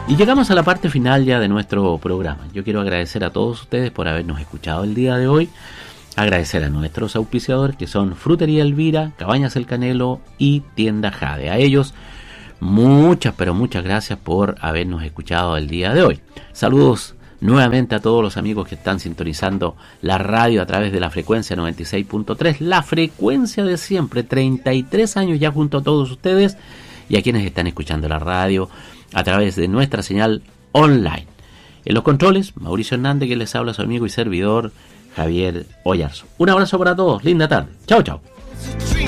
Y llegamos a la parte final ya de nuestro programa. Yo quiero agradecer a todos ustedes por habernos escuchado el día de hoy. Agradecer a nuestros auspiciadores que son Frutería Elvira, Cabañas El Canelo y Tienda Jade. A ellos muchas, pero muchas gracias por habernos escuchado el día de hoy. Saludos nuevamente a todos los amigos que están sintonizando la radio a través de la frecuencia 96.3, la frecuencia de siempre, 33 años ya junto a todos ustedes, y a quienes están escuchando la radio a través de nuestra señal online. En los controles, Mauricio Hernández, que les habla, su amigo y servidor Javier Oyarzo. Un abrazo para todos, linda tarde. Chao, chao.